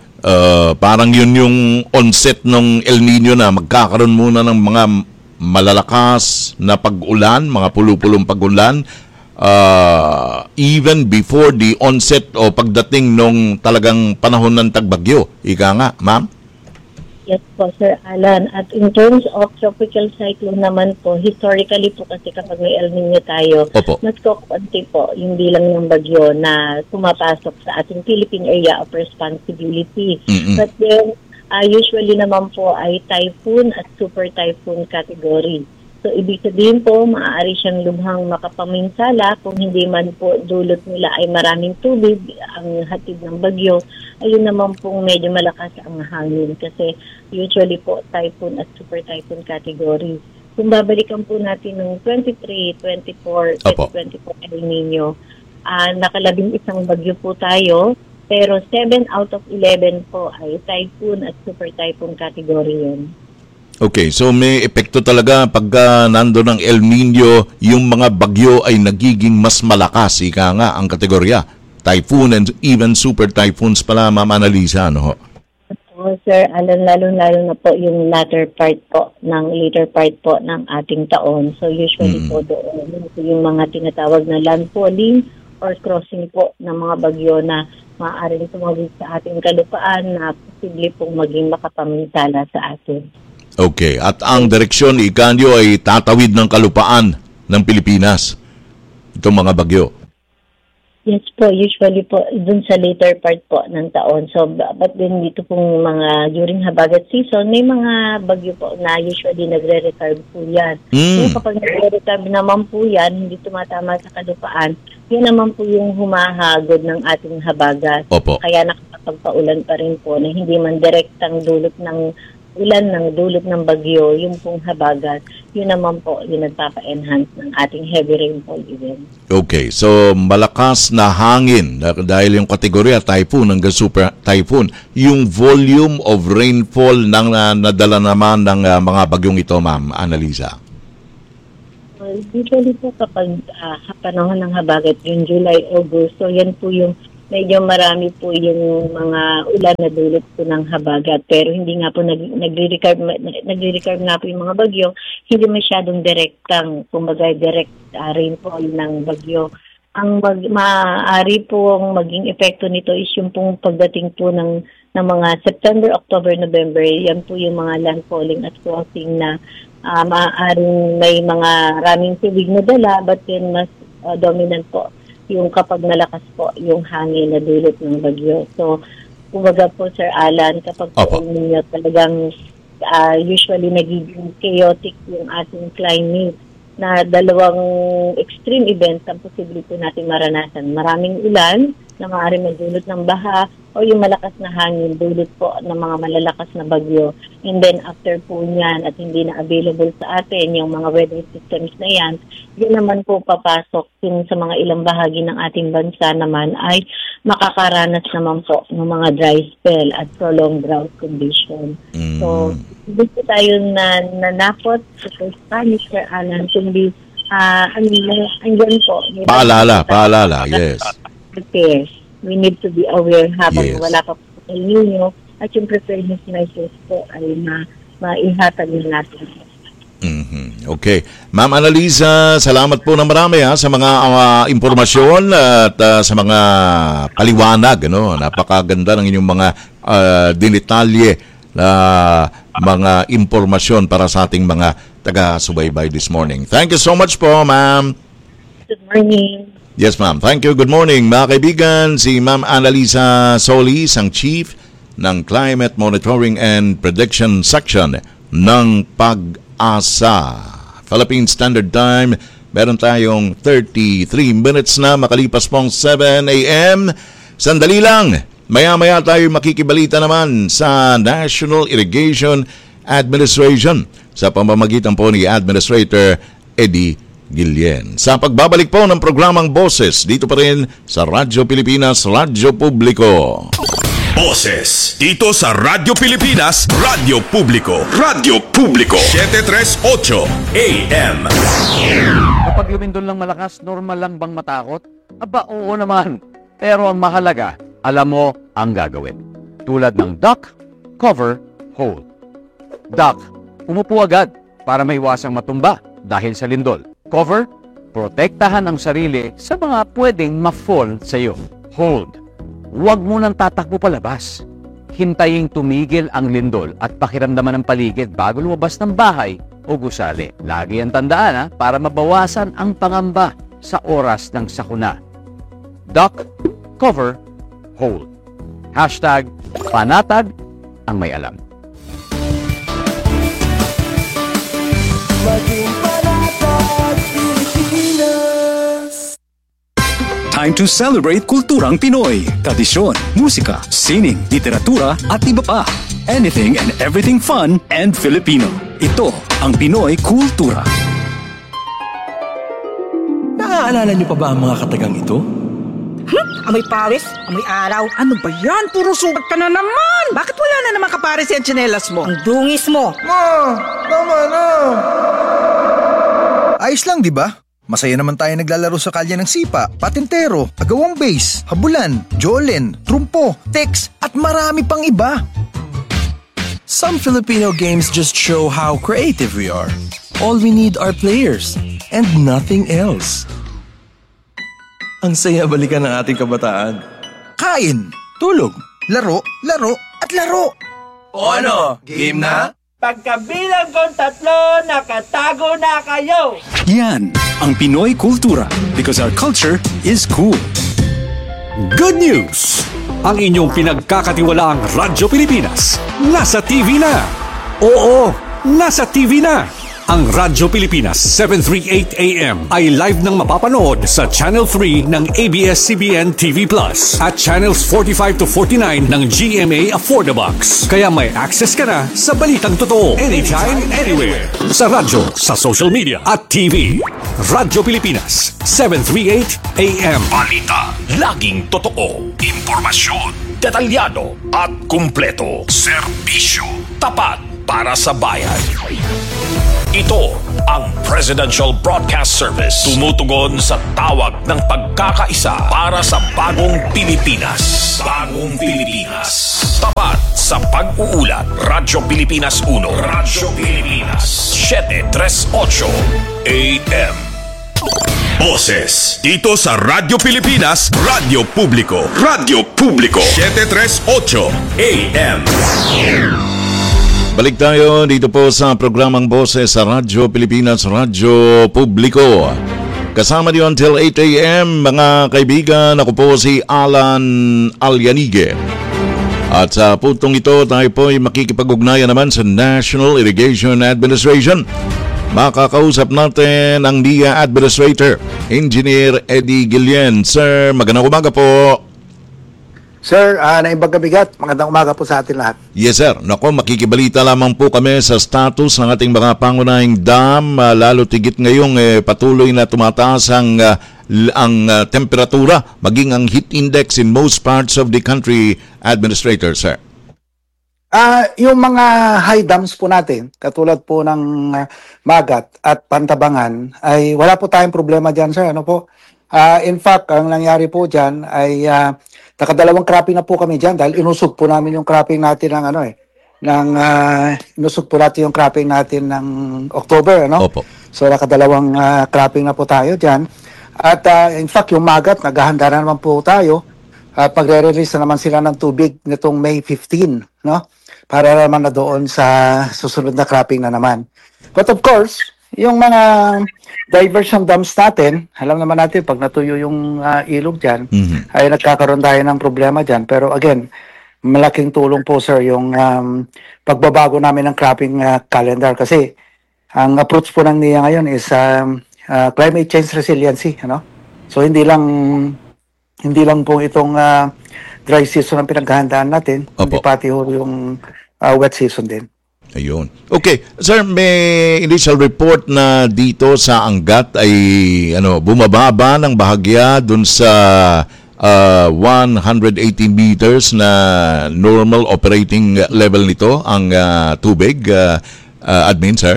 uh, parang yun yung onset ng El Nino na magkakaroon muna ng mga malalakas na pag-ulan, mga pulupulong pag-ulan, uh, even before the onset o pagdating nung talagang panahon ng tagbagyo. Ika nga, ma'am? Yes po, Sir Alan. At in terms of tropical cyclone naman po, historically po kasi kapag may El Nino tayo, Opo. mas kukunti po yung bilang ng bagyo na pumapasok sa ating Philippine Area of Responsibility. Mm-hmm. But then, uh, usually naman po ay typhoon at super typhoon category. So, ibig sabihin po, maaari siyang lubhang makapaminsala kung hindi man po dulot nila ay maraming tubig ang hatid ng bagyo. Ayun naman pong medyo malakas ang hangin kasi usually po typhoon at super typhoon category. Kung babalikan po natin ng twenty-three, twenty-four, twenty-four El Nino, uh, nakalabing isang bagyo po tayo, pero seven out of eleven po ay typhoon at super typhoon category yun. Okay, so may epekto talaga pagka nandun ng El Nino, yung mga bagyo ay nagiging mas malakas, ika nga ang kategorya. Typhoon and even super typhoons pala, Ma'am Annalisa, no? Oh, Sir, Alan, lalo-lalo na po yung latter part po, ng later part po ng ating taon. So usually mm. po doon, yung mga tinatawag na landfalling or crossing po ng mga bagyo na maaaring tumawid sa ating kalupaan na posible pong maging makapaminsala sa atin. Okay, at ang direksyon, ikanyo ay tatawid ng kalupaan ng Pilipinas, itong mga bagyo. Yes po, usually po dun sa later part po ng taon. So, but then dito pong mga during habagat season, may mga bagyo po na usually nagre-recarb po yan. Mm. So, kapag nagre-recarb naman po yan, hindi tumatama sa kalupaan, yan naman po yung humahagod ng ating habagat. Opo. Kaya nakakapagpaulan pa rin po na hindi man direktang dulot ng ulan ng dulot ng bagyo, yung pong habagat, yun naman po yung nagpapa-enhance ng ating heavy rainfall event. Okay, so malakas na hangin dahil yung kategorya typhoon hanggang super typhoon, yung volume of rainfall ng uh, nadala naman ng uh, mga bagyong ito, Ma'am Annalisa. Well, usually po kapag uh, panahon ng habagat, yung July, August, so yan po yung medyo marami po yung mga ulan na dulot po ng habagat. Pero hindi nga po nag, nagre-recarb, nagre-recarb nga po yung mga bagyo, hindi masyadong direktang, kumbaga direct uh, rainfall ng bagyo. Ang mag, maaari po ang maging epekto nito is yung pong pagdating po ng, ng mga September, October, November, yan po yung mga landfalling at crossing na uh, maaaring may mga raming tubig na dala, but then mas uh, dominant po yung kapag malakas po yung hangin na dulot ng bagyo. So, kumbaga po, Sir Alan, kapag po ninyo talagang uh, usually nagiging chaotic yung ating climate na dalawang extreme events ang posible po natin maranasan. Maraming ulan na maaaring magdulot ng baha o yung malakas na hangin dulot po ng mga malalakas na bagyo. And then after po niyan at hindi na available sa atin yung mga weather systems na yan, yun naman po papasok yung sa mga ilang bahagi ng ating bansa naman ay makakaranas naman po ng mga dry spell at prolonged drought condition. Mm. So, hindi po tayo na nanakot sa Spanish, Sir Alan, kundi uh, andyan po. Paalala, paalala, yes. Prepare. We need to be aware habang yes. wala pa po El Nino at yung preparedness measures po ay ma maihatag natin. Mm-hmm. Okay. Ma'am Annalisa, salamat po na marami ha, sa mga uh, impormasyon at uh, sa mga paliwanag. Ano? Napakaganda ng inyong mga uh, dinitalye na mga impormasyon para sa ating mga taga-subaybay this morning. Thank you so much po, ma'am. Good morning. Yes, ma'am. Thank you. Good morning, mga kaibigan. Si Ma'am Annalisa Solis, ang Chief ng Climate Monitoring and Prediction Section ng Pag-asa. Philippine Standard Time, meron tayong thirty-three minutes na makalipas pong seven a.m. Sandali lang, maya-maya tayo makikibalita naman sa National Irrigation Administration sa pamamagitan po ni Administrator Eddie Guillen. Sa pagbabalik po ng programang Boses, dito pa rin sa Radyo Pilipinas, Radyo Publiko. Boses, dito sa Radyo Pilipinas, Radyo Publiko. Radyo Publiko, seven thirty-eight A M. Kapag lumindol lang malakas, normal lang bang matakot? Aba, oo naman. Pero ang mahalaga, alam mo ang gagawin. Tulad ng duck, cover, hold. Duck, umupo agad para maiwasang matumba dahil sa lindol. Cover, protektahan ang sarili sa mga pwedeng ma-fall sa iyo. Hold, huwag mo nang tatakbo palabas. Hintayin tumigil ang lindol at pakiramdaman ng paligid bago lumabas ng bahay o gusali. Lagi ang tandaan ha, para mabawasan ang pangamba sa oras ng sakuna. Duck, cover, hold. Hashtag panatag ang may alam. Maging panatag Pilipinas. Time to celebrate kulturang Pinoy. Tradisyon, musika, sining, literatura at iba pa. Anything and everything fun and Filipino. Ito ang Pinoy Kultura. Naaalala niyo pa ba ang mga katagang ito? Hmm? Amoy pawis? Amoy araw? Ano ba yan? Puro sugat ka na naman! Bakit wala na naman kapares yung tsinelas mo? Ang dungis mo! Ma! Tama na! Ayos lang, di ba? Masaya naman tayo naglalaro sa kalye ng sipa, patintero, agawang base, habulan, jolen, trumpo, tex, at marami pang iba. Some Filipino games just show how creative we are. All we need are players and nothing else. Ang saya balikan ng ating kabataan. Kain, tulog, laro, laro, at laro. O ano, game na? Pagkabilang kong tatlo, nakatago na kayo! Yan ang Pinoy Kultura because our culture is cool. Good news! Ang inyong pinagkakatiwalaang Radyo Pilipinas nasa T V na. Oo, nasa T V na. Ang Radyo Pilipinas seven thirty-eight A M ay live nang mapapanood sa Channel three ng A B S C B N T V Plus at Channels forty-five to forty-nine ng G M A Affordabox. Kaya may access ka na sa balitang totoo anytime, anywhere. Sa radyo, sa social media at T V. Radyo Pilipinas seven thirty-eight A M. Balita, laging totoo. Impormasyon, detalyado at kumpleto. Serbisyo, tapat para sa bayan. Ito ang Presidential Broadcast Service. Tumutugon sa tawag ng pagkakaisa para sa bagong Pilipinas. Bagong Pilipinas. Tapat sa pag-uulat. Radyo Pilipinas one. Radyo Pilipinas seven thirty-eight A M. Boses dito sa Radyo Pilipinas, Radyo Publiko. Radyo Publiko seven thirty-eight A M. Balik tayo dito po sa programang Boses sa Radyo Pilipinas, Radyo Publiko. Kasama niyo until eight A M mga kaibigan. Ako po si Alan Alyanige. At sa putong ito tayo po ay makikipag-ugnayan naman sa National Irrigation Administration. Makakausap natin ang N I A Administrator, Engineer Eddie Guillen. Sir, magandang umaga po. Sir, uh, naimbag bigat. Magandang umaga po sa atin lahat. Yes, sir. Nako, makikibalita lamang po kami sa status ng ating mga pangunahing dam. Uh, lalo tigit ngayong eh, patuloy na tumataas ang, uh, ang uh, temperatura, maging ang heat index in most parts of the country, Administrator, sir. Uh, yung mga high dams po natin, katulad po ng uh, Magat at Pantabangan, ay wala po tayong problema dyan, sir. Ano po? Uh, in fact, ang nangyari po dyan ay uh, nakadalawang cropping na po kami dyan dahil inusog po namin yung cropping natin ng ano eh, ng, uh, inusog po natin yung cropping natin ng October, ano? Opo. So nakadalawang uh, cropping na po tayo dyan. At uh, in fact, yung Magat, naghahanda na naman po tayo. Uh, pagre-release na naman sila ng tubig nitong May fifteenth, no? Para naman na doon sa susunod na cropping na naman. But of course, yung mga diversion dams natin, alam naman natin pag natuyo yung uh, ilog dyan, mm-hmm. ay nagkakaroon tayo ng problema dyan. Pero again, malaking tulong po sir yung um, pagbabago namin ng cropping uh, calendar kasi ang approach po ng N I A ngayon is um, uh, climate change resiliency. Ano? So hindi lang hindi lang po itong uh, dry season ang pinaghahandaan natin, Opo. Hindi pati ho yung uh, wet season din. Ayun. Okay, sir, may initial report na dito sa Angat ay ano, bumababa ng bahagya dun sa uh, one hundred eighteen meters na normal operating level nito ang uh, tubig, uh, uh, admin, sir.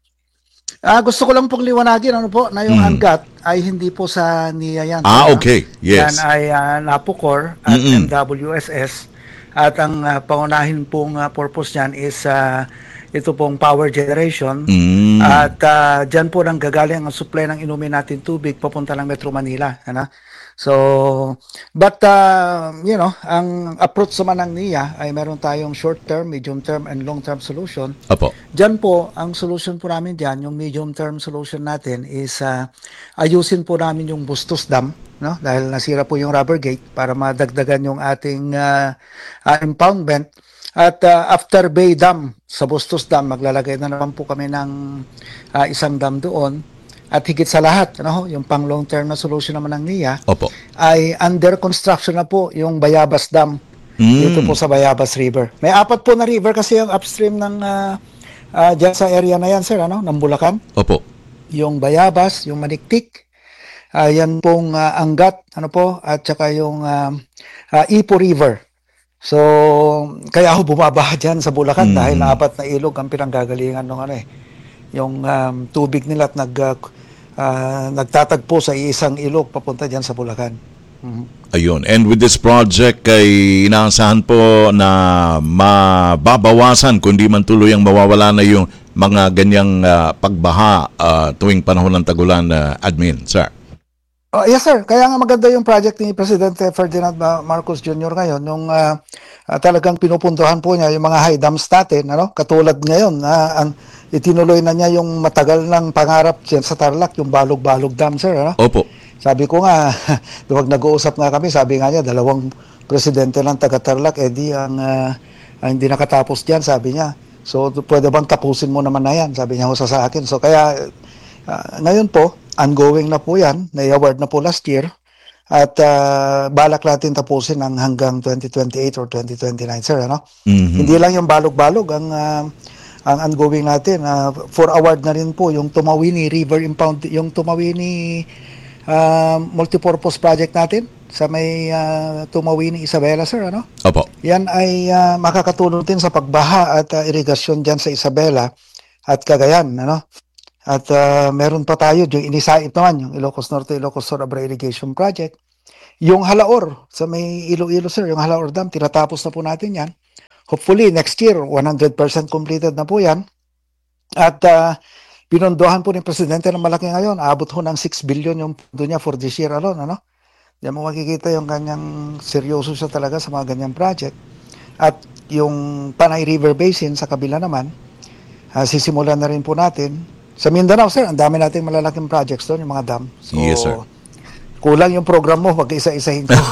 Uh, gusto ko lang pong liwanagin ano po, na yung mm. Angat ay hindi po sa N I A yan. Ah, okay. Yes. Yan ay uh, NAPOCOR at Mm-mm. M W S S. At ang uh, pangunahin pong uh, purpose niyan is uh, ito pong power generation. Mm. At uh, dyan po nang gagaling ang supply ng inumin natin tubig papunta ng Metro Manila. Ano? So, but, uh, you know, ang approach naman ng N I A ay meron tayong short-term, medium-term, and long-term solution. Apo. Dyan po, ang solution po namin dyan, yung medium-term solution natin is uh, ayusin po namin yung Bustos Dam, no? Dahil nasira po yung rubber gate para madagdagan yung ating uh, uh, impoundment. At uh, after Bay Dam, sa Bustos Dam, maglalagay na naman po kami ng uh, isang dam doon. At higit sa lahat, ano, yung pang long-term na solution naman ng N I A, Opo. ay under construction na po yung Bayabas Dam. Mm. Dito po sa Bayabas River. May apat po na river kasi yung upstream ng uh, uh, dyan sa area na yan, sir, ano, ng Bulacan. Opo. Yung Bayabas, yung Maniktik, uh, yan pong uh, Angat, ano po, at saka yung uh, uh, Ipo River. So, kaya ako bumaba dyan sa Bulacan mm. dahil apat na ilog ang pinanggagalingan ng ano eh. Yung um, tubig nila at nag, uh, uh, nagtatagpo sa isang ilog papunta dyan sa Bulacan. Mm-hmm. Ayun. And with this project ay inaasahan po na mababawasan kundi man tuloy ang mawawala na yung mga ganyang uh, pagbaha uh, tuwing panahon ng tagulan, uh, admin, sir. Oh, yes sir, kaya nga maganda yung project ni Presidente Ferdinand Marcos Junior ngayon, yung uh, uh, talagang pinupuntuhan po niya yung mga high dams natin, ano? Katulad ngayon na uh, ang itinuloy na niya yung matagal ng pangarap diyan sa Tarlac, yung Balog-Balog Dam, sir, ano? Opo. Sabi ko nga, duwag nag-uusap nga kami, sabi nga niya, dalawang presidente ng taga Tarlac, edi ang, uh, ang hindi nakatapos diyan, sabi niya. So, pwede bang tapusin mo naman na yan? Sabi niya ho sa sa akin. So, kaya uh, ngayon po, ongoing na po yan. Na-award na po last year. At uh, balak natin tapusin ng hanggang twenty twenty-eight or twenty twenty-nine, sir. Ano? Mm-hmm. Hindi lang yung balog-balog ang uh, ang ongoing natin. Uh, for award na rin po yung Tumawini River Impound, yung Tumawini uh, multipurpose project natin sa may uh, Tumawini Isabela, sir. Ano? Opo. Yan ay uh, makakatulong din sa pagbaha at uh, irigasyon dyan sa Isabela at Cagayan. Ano? At uh, meron pa tayo, yung inisait naman, yung Ilocos Norte, Ilocos Sur Abra Irrigation Project. Yung Halaor, sa may Iloilo, sir, yung Halaor Dam, tinatapos na po natin yan. Hopefully, next year, one hundred percent completed na po yan. At uh, pinondohan po ni Presidente ng malaki ngayon, abot ho ng six billion yung pondo niya for this year alone. Ano? Diyan mo makikita yung kanyang seryoso siya talaga sa mga ganyang project. At yung Panay River Basin sa kabila naman, uh, sisimulan na rin po natin. Sa Mindanao, sir, ang dami nating malalaking projects doon, yung mga dam. So, yes, sir. Kulang yung program mo, mag-isa-isahin ko.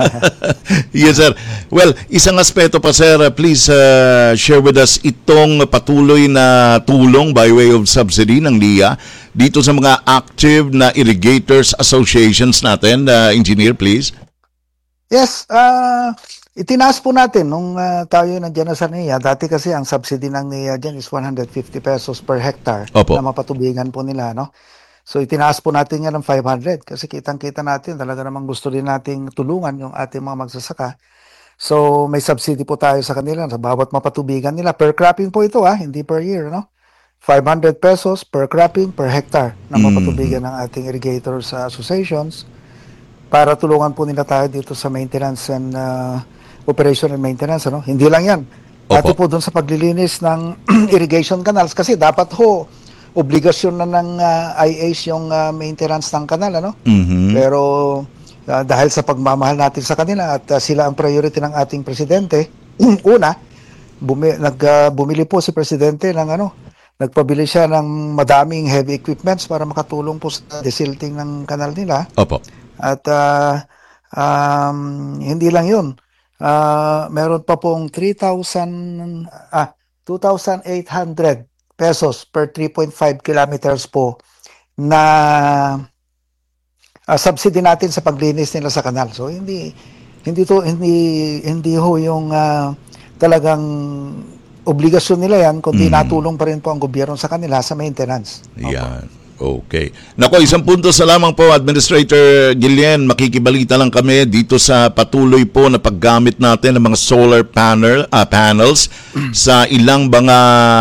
Yes, sir. Well, isang aspeto pa, sir, please uh, share with us itong patuloy na tulong by way of subsidy ng L I A dito sa mga active na irrigators associations natin. Uh, engineer, please. Yes, uh, itinaas po natin nung uh, tayo nandiyan na sa N I A. Dati kasi ang subsidy ng N I A dyan is one hundred fifty pesos per hectare. Opo. Na mapatubigan po nila, no? So itinaas po natin yan ng five hundred kasi kitang-kita natin talaga namang gusto din nating tulungan yung ating mga magsasaka. So may subsidy po tayo sa kanila sa bawat mapatubigan nila. Per cropping po ito, ha? Hindi per year, no? five hundred pesos per cropping per hectare na mapatubigan ng ating irrigators uh, associations para tulungan po nila tayo dito sa maintenance and uh, operation and maintenance. Ano? Hindi lang yan. Pati po doon sa paglilinis ng irrigation canals kasi dapat ho obligasyon na ng uh, I A S yung uh, maintenance ng kanal. Ano? Mm-hmm. Pero uh, dahil sa pagmamahal natin sa kanila at uh, sila ang priority ng ating presidente, una, bumi- nag, uh, bumili po si presidente ng ano, nagpabili siya ng madaming heavy equipments para makatulong po sa desilting ng kanal nila. Opo. At uh, um, hindi lang yun. Uh, meron pa pong three thousand, ah, two thousand eight hundred pesos per three point five kilometers po na uh, subsidy natin sa paglinis nila sa kanal. So hindi hindi to hindi hindi ho yung uh, talagang obligasyon nila yan, kundi mm. natulong pa rin po ang gobyerno sa kanila sa maintenance. Yan. Okay. Nako, isang punto sa lamang po, Administrator Guillen, makikibalita lang kami dito sa patuloy po na paggamit natin ng mga solar panel, uh, panels mm. sa ilang mga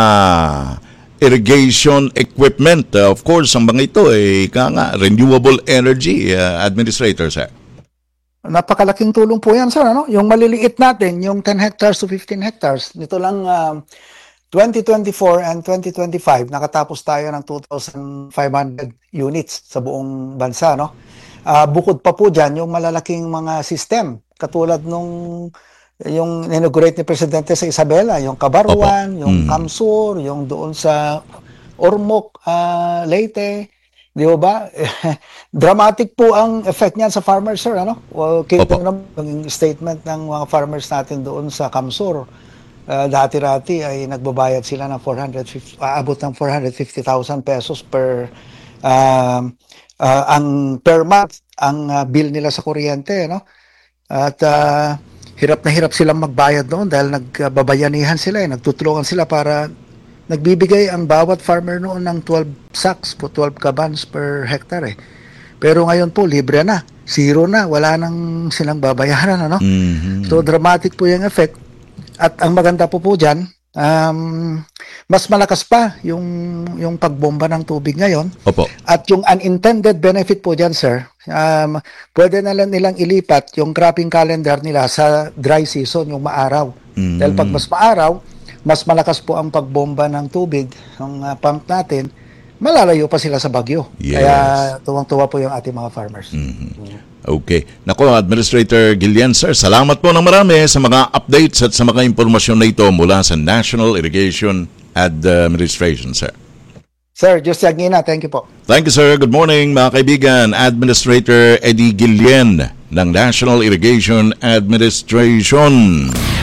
irrigation equipment. Uh, of course, ang mga ito ay eh, nga, renewable energy, uh, Administrator, sir. Napakalaking tulong po yan, sir. Ano? Yung maliliit natin, yung ten hectares to fifteen hectares, nito lang uh, twenty twenty-four and twenty twenty-five, nakatapos tayo ng two thousand five hundred units sa buong bansa. No? Uh, bukod pa po dyan, yung malalaking mga system, katulad nung yung inaugurate ni Presidente sa Isabela, yung Kabarwan, Opo. yung mm. Kamsur, yung doon sa Ormoc, uh, Leyte, di ba? Dramatic po ang effect niyan sa farmers, sir. Ano? Well, kita naman yung statement ng mga farmers natin doon sa Kamsur. Uh, dati-rati ay nagbabayad sila ng four hundred fifty, uh, abot ng four hundred fifty thousand pesos per uh, uh, ang per month ang uh, bill nila sa kuryente, no? At uh, hirap na hirap silang magbayad doon dahil nagbabayanihan sila, eh. Nagtutulungan sila para nagbibigay ang bawat farmer noon ng twelve sacks po, twelve kabans per hectare. Eh. Pero ngayon po, libre na. Zero na. Wala nang silang babayaran. Ano? Mm-hmm. So, dramatic po yung effect. At ang maganda po po dyan, um, mas malakas pa yung, yung pagbomba ng tubig ngayon. Opo. At yung unintended benefit po dyan, sir, um, pwede na lang nilang ilipat yung cropping calendar nila sa dry season, yung maaraw. Mm-hmm. Dahil pag mas maaraw, mas malakas po ang pagbomba ng tubig ng uh, pump natin, malalayo pa sila sa bagyo. Yes. Kaya tuwang-tuwa po yung ating mga farmers. Mm-hmm. Okay. Nako, Administrator Guillen, sir, salamat po ng marami sa mga updates at sa mga impormasyon na ito mula sa National Irrigation Administration, sir. Sir, Diyos Yagina, thank you po. Thank you, sir. Good morning, mga kaibigan. Administrator Eddie Guillen ng National Irrigation Administration.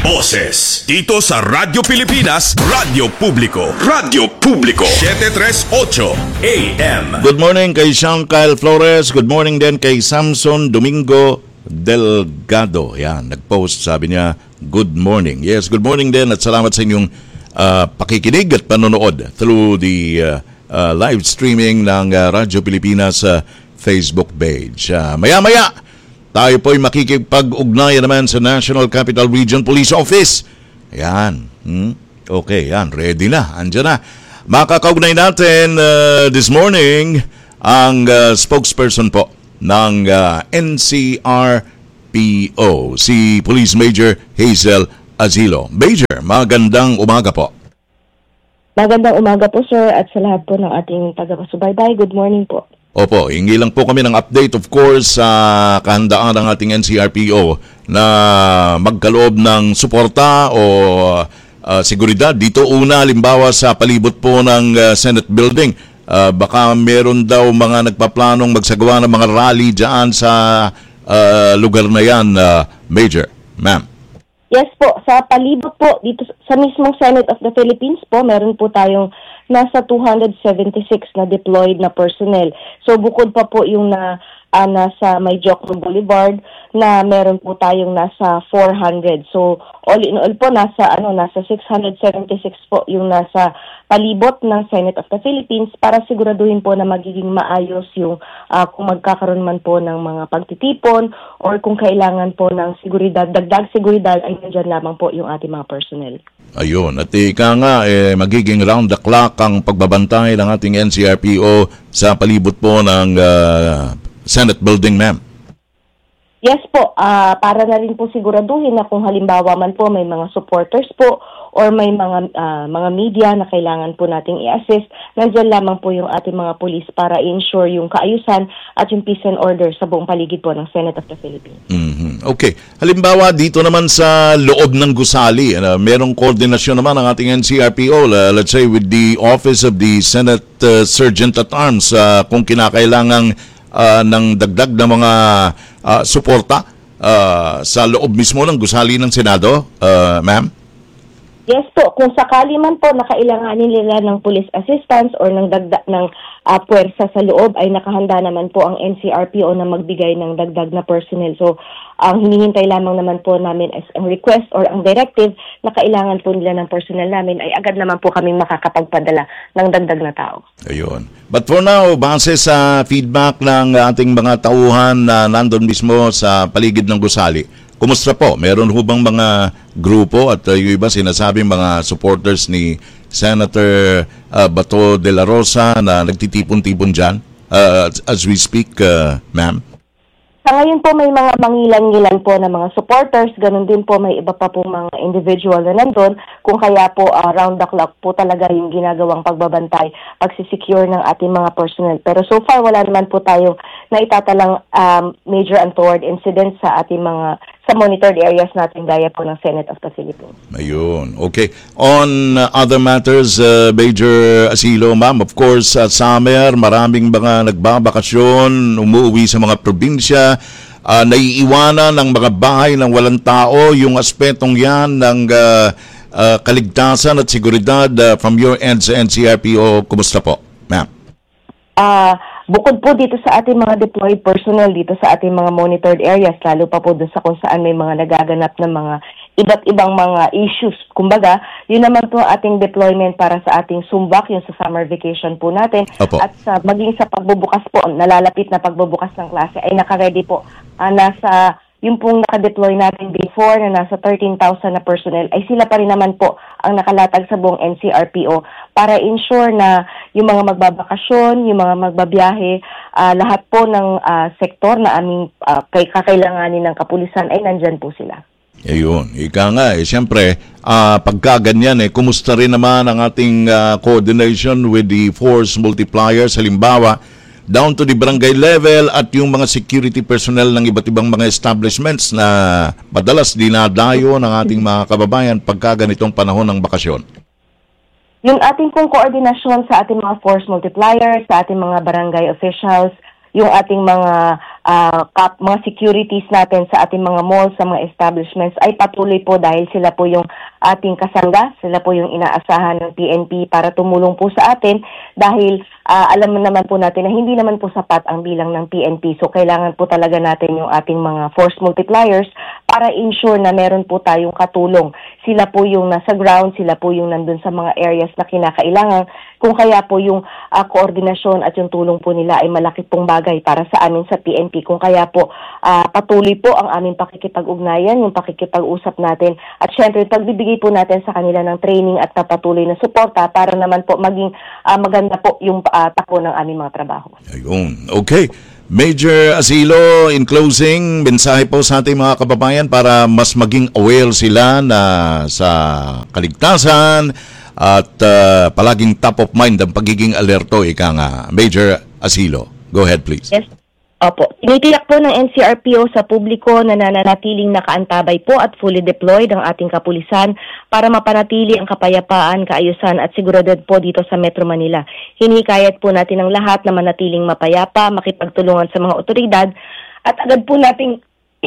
Boses dito sa Radyo Pilipinas, Radyo Publiko. Radyo Publiko seven thirty-eight A M. Good morning kay Sean Kyle Flores. Good morning din kay Samson Domingo Delgado. Yan, nag-post, sabi niya, good morning. Yes, good morning din at salamat sa inyong uh, pakikinig at panonood through the uh, uh, live streaming ng uh, Radyo Pilipinas uh, Facebook page. Uh, maya-maya, tayo po'y makikipag-ugnayan naman sa National Capital Region Police Office. Ayan. Hmm? Okay, yan. Ready na. Andiyan na. Makakaugnay natin uh, this morning ang uh, spokesperson po ng uh, N C R P O, si Police Major Hazel Azilo. Major, magandang umaga po. Magandang umaga po, sir, at sa lahat po ng ating taga-subaybay. Good morning po. Opo, hingi lang po kami ng update, of course, sa kahandaan ng ating N C R P O na magkaloob ng suporta o uh, seguridad. Dito una, halimbawa sa palibot po ng uh, Senate Building, uh, baka meron daw mga nagpaplanong magsagawa ng mga rally dyan sa uh, lugar na yan, uh, Major. Ma'am. Yes po, sa palibot po, dito sa mismong Senate of the Philippines po, meron po tayong nasa two hundred seventy-six na deployed na personnel. So bukod pa po yung na uh, nasa May Jokno Boulevard na meron po tayong nasa four hundred. So all in all po nasa ano nasa six hundred seventy-six po yung nasa palibot ng Senate of the Philippines para siguraduhin po na magiging maayos yung uh, kung magkakaroon man po ng mga pagtitipon or kung kailangan po ng seguridad, dagdag seguridad ay nandiyan lamang po yung ating mga personnel. Ayun, at ika nga, eh, magiging round the clock ang pagbabantay ng ating N C R P O sa palibot po ng uh, Senate Building, ma'am. Yes po, uh, para na rin po siguraduhin na kung halimbawa man po may mga supporters po or may mga uh, mga media na kailangan po nating i-assist, nandiyan lamang po yung ating mga police para ensure yung kaayusan at yung peace and order sa buong paligid po ng Senate of the Philippines. Mm-hmm. Okay. Halimbawa, dito naman sa loob ng gusali, uh, merong koordinasyon naman ang ating N C R P O, uh, let's say with the Office of the Senate uh, Sergeant at Arms, uh, kung kinakailangang uh, ng dagdag na mga uh, suporta uh, sa loob mismo ng gusali ng Senado, uh, ma'am? Yes po, kung sakali man po na kailanganin nila ng police assistance or ng dagdag ng uh, puwersa sa loob ay nakahanda naman po ang N C R P O na magbigay ng dagdag na personnel. So, ang hinihintay lamang naman po namin as ang request or ang directive na kailangan po nila ng personnel namin ay agad naman po kaming makakapagpadala ng dagdag na tao. Ayun. But for now, base sa feedback ng ating mga tauhan na nandun mismo sa paligid ng gusali, kumusta po? Meron ho bang mga grupo at uh, yung iba sinasabing mga supporters ni Senator uh, Bato de la Rosa na nagtitipon-tipon dyan uh, as we speak, uh, ma'am? Sa ngayon po may mga mangilan-ngilan po na mga supporters, ganun din po may iba pa po mga individual na nandun, kung kaya po uh, round the clock po talaga yung ginagawang pagbabantay, pagsisecure ng ating mga personnel. Pero so far wala naman po tayong naitatalang um, major untoward incidents sa ating mga sa monitored areas natin gaya po ng Senate of the Philippines. Ayun. Okay. On uh, other matters, uh, Major Azilo, ma'am, of course, uh, summer, maraming mga nagbabakasyon, umuwi sa mga probinsya, uh, naiiwanan ng mga bahay ng walang tao, yung aspetong yan ng uh, uh, kaligtasan at seguridad uh, from your end sa N C R P O, kumusta po, ma'am? Ah... Uh, Bukod po dito sa ating mga deployed personnel, dito sa ating mga monitored areas, lalo pa po doon sa kung saan may mga nagaganap na mga iba't ibang mga issues. Kumbaga, yun naman po ating deployment para sa ating sumbak, yung sa summer vacation po natin. Opo. At sa maging sa pagbubukas po, nalalapit na pagbubukas ng klase, ay nakaready po. Uh, nasa yung pong nakadeploy natin before na nasa thirteen thousand na personnel, ay sila pa rin naman po ang nakalatag sa buong N C R P O para ensure na yung mga magbabakasyon, yung mga magbabiyahe, uh, lahat po ng uh, sektor na aming uh, kay kakailanganin ng kapulisan ay nandyan po sila. Ayun, ika nga eh, siyempre, uh, pagka ganyan eh, kumusta rin naman ang ating uh, coordination with the force multipliers, halimbawa, down to the barangay level at yung mga security personnel ng iba't ibang mga establishments na madalas dinadayo ng ating mga kababayan pagka ganitong panahon ng bakasyon? Yung ating pong koordinasyon sa ating mga force multipliers, sa ating mga barangay officials, yung ating mga uh, kap, mga securities natin sa ating mga malls, sa mga establishments ay patuloy po dahil sila po yung ating kasangga, sila po yung inaasahan ng P N P para tumulong po sa atin dahil uh, alam naman po natin na hindi naman po sapat ang bilang ng P N P. So kailangan po talaga natin yung ating mga force multipliers para ensure na meron po tayong katulong. Sila po yung nasa ground, sila po yung nandun sa mga areas na kinakailangan. Kung kaya po yung uh, koordinasyon at yung tulong po nila ay malaki pong bagay para sa amin sa P N P. Kung kaya po uh, patuloy po ang aming pakikipag-ugnayan, yung pakikipag-usap natin at syempre pagbibigay po natin sa kanila ng training at patuloy na suporta para naman po maging uh, maganda po yung uh, takbo ng aming mga trabaho. Ayun. Okay. Major Asilo, in closing, mensahe po sa ating mga kababayan para mas maging aware sila na sa kaligtasan at uh, palaging top of mind ang pagiging alerto, ika nga. Major Asilo, go ahead please. Yes. Opo. Tinitiyak po ng N C R P O sa publiko na nananatiling nakaantabay po at fully deployed ang ating kapulisan para mapanatili ang kapayapaan, kaayusan at seguridad po dito sa Metro Manila. Hinikayat po natin ang lahat na manatiling mapayapa, makipagtulungan sa mga otoridad at agad po nating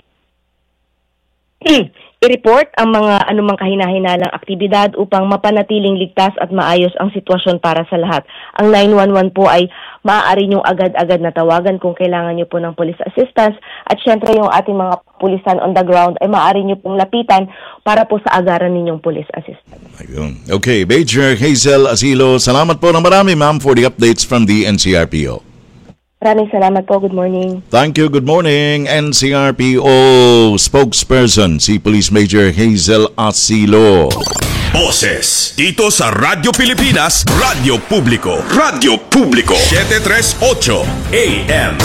i-report ang mga anumang kahinahinalang aktibidad upang mapanatiling ligtas at maayos ang sitwasyon para sa lahat. Ang nine one one po ay maaari niyong agad-agad na tawagan kung kailangan niyo po ng police assistance at syempre yung ating mga pulisan on the ground ay maaari niyo pong lapitan para po sa agaran ninyong police assistance. Ayun. Okay, Major Hazel Asilo, salamat po ng marami ma'am for the updates from the N C R P O. Maraming salamat po. Good morning. Thank you. Good morning. N C R P O spokesperson, si Police Major Hazel Asilo. Boses dito sa Radyo Pilipinas, Radyo Publiko. Radyo Publiko. seven thirty-eight A M.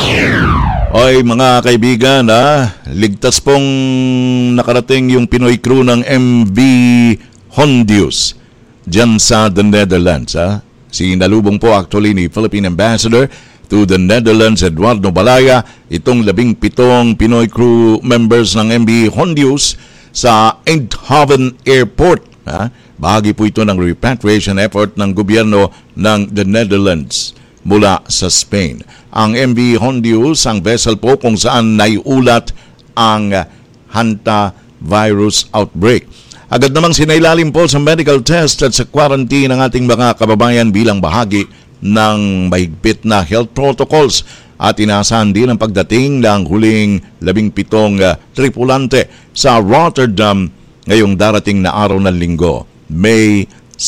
Oy mga kaibigan, ah, ligtas pong nakarating yung Pinoy crew ng M V Hondius dyan sa the Netherlands. Ah. Sinalubong po actually ni Philippine Ambassador to the Netherlands, Eduardo Balaya, itong labing pitong Pinoy crew members ng M V Hondius sa Eindhoven Airport. Ha? Bahagi po ito ng repatriation effort ng gobyerno ng the Netherlands mula sa Spain. Ang M V Hondius, ang vessel po kung saan naiulat ang hantavirus outbreak. Agad namang sinailalim po sa medical test at sa quarantine ng ating mga kababayan bilang bahagi ng mahigpit na health protocols at inaasahan din ang pagdating ng huling labing pitong uh, tripulante sa Rotterdam ngayong darating na araw ng linggo, May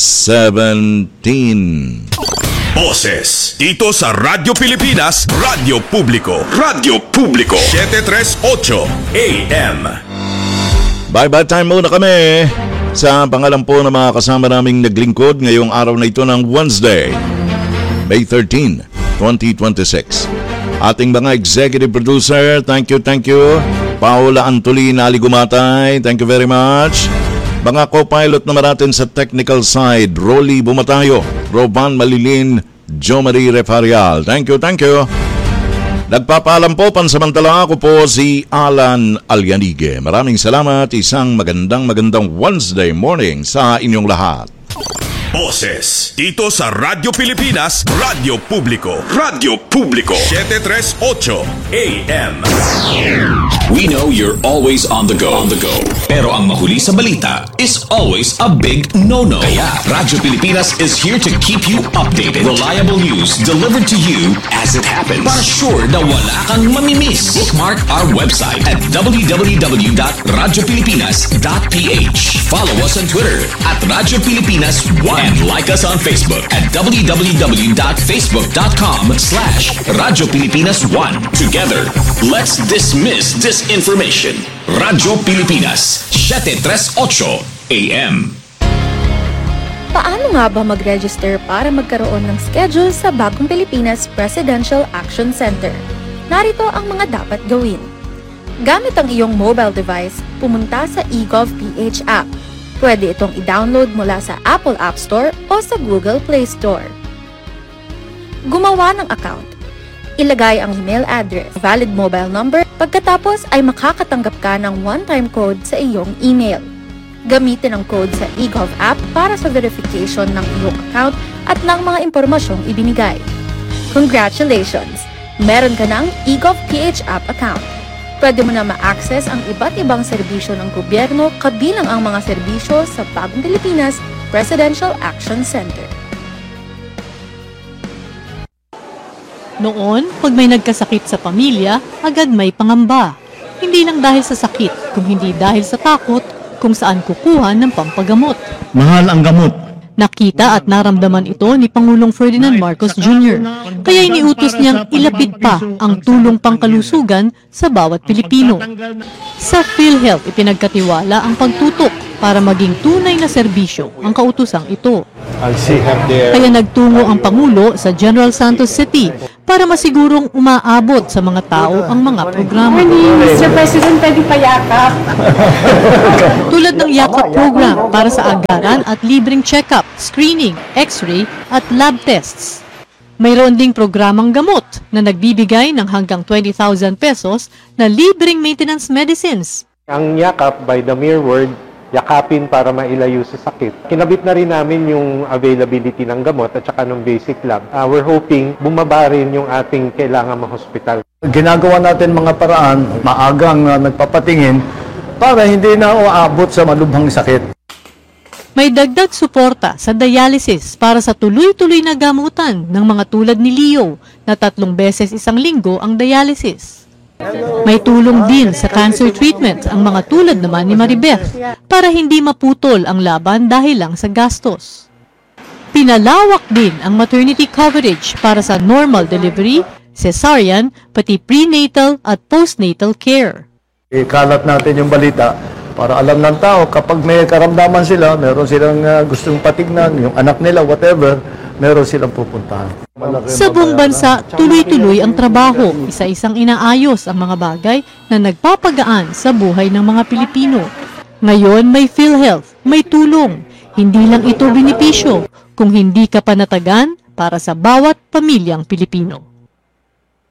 seventeenth. Boses dito sa Radyo Pilipinas, Radyo Publiko. Radyo Publiko. seven thirty-eight A M. Bye-bye time muna kami sa pangalan po ng mga kasama naming naglingkod ngayong araw na ito ng Wednesday, May thirteenth, twenty twenty-six. Ating mga executive producer, thank you, thank you. Paula Antolina Aligumatay, thank you very much. Mga co-pilot naman natin sa technical side, Rolly Bumatayo, Roban Malilin, Jo Marie Refarial, thank you, thank you. Nagpapaalam po pansamantala, ako po si Alan Alyanige. Maraming salamat, isang magandang magandang Wednesday morning sa inyong lahat. Boses dito sa Radyo Pilipinas, Radyo Publiko. Radyo Publiko. seven thirty-eight A M. We know you're always on the go. On the go. Pero ang mahuli sa balita is always a big no-no. Kaya Radyo Pilipinas is here to keep you updated. Reliable news delivered to you as it happens. Para sure na wala kang mamimiss. Bookmark our website at w w w dot radyo pilipinas dot p h. Follow us on Twitter at Radyo Pilipinas one. And like us on Facebook at w w w dot facebook dot com slash Radyo Pilipinas one. Together, let's dismiss disinformation. Radyo Pilipinas, seven thirty-eight A M. Paano nga ba mag-register para magkaroon ng schedule sa Bagong Pilipinas Presidential Action Center? Narito ang mga dapat gawin. Gamit ang iyong mobile device, pumunta sa eGovPH app. Pwede itong i-download mula sa Apple App Store o sa Google Play Store. Gumawa ng account. Ilagay ang email address, valid mobile number, pagkatapos ay makakatanggap ka ng one-time code sa iyong email. Gamitin ang code sa eGov app para sa verification ng iyong account at ng mga impormasyong ibinigay. Congratulations! meron ka ng eGovPH app account. Pwede mo na ma-access ang iba't ibang serbisyo ng gobyerno kabilang ang mga serbisyo sa Bagong Pilipinas Presidential Action Center. Noon, pag may nagkasakit sa pamilya, agad may pangamba. Hindi lang dahil sa sakit, kung hindi dahil sa takot kung saan kukuha ng pampagamot. Mahal ang gamot. Nakita at naramdaman ito ni Pangulong Ferdinand Marcos Junior Kaya iniutos niyang ilapit pa ang tulong pangkalusugan sa bawat Pilipino. Sa PhilHealth, ipinagkatiwala ang pagtutok para maging tunay na serbisyo ang kautusang ito. Kaya nagtungo ang Pangulo sa General Santos City para masigurong umaabot sa mga tao ang mga programa. mister President, pwede payakap. Tulad ng Yakap program para sa agaran at libreng check-up, screening, x-ray at lab tests. Mayroon ding programang gamot na nagbibigay ng hanggang twenty thousand pesos na libreng maintenance medicines. Ang Yakap, by the mere word, yakapin para mailayo sa sakit. Kinabit na rin namin yung availability ng gamot at saka ng basic lab. Uh, we're hoping bumaba rin yung ating kailangan ma-hospital. Ginagawa natin mga paraan, maagang uh, nagpapatingin para hindi na uabot sa malubhang sakit. May dagdag suporta sa dialysis para sa tuloy-tuloy na gamutan ng mga tulad ni Leo na tatlong beses isang linggo ang dialysis. May tulong din sa cancer treatment ang mga tulad naman ni Maribeth para hindi maputol ang laban dahil lang sa gastos. Pinalawak din ang maternity coverage para sa normal delivery, cesarean, pati prenatal at postnatal care. Ikalat natin yung balita para alam ng tao kapag may karamdaman sila, meron silang uh, gustong patignan, yung anak nila, whatever, meron silang pupuntahan. Sa buong bansa, tuloy-tuloy ang trabaho, isa-isang inaayos ang mga bagay na nagpapagaan sa buhay ng mga Pilipino. Ngayon may PhilHealth, may tulong. Hindi lang ito benepisyo, kung hindi ka panatagan para sa bawat pamilyang Pilipino.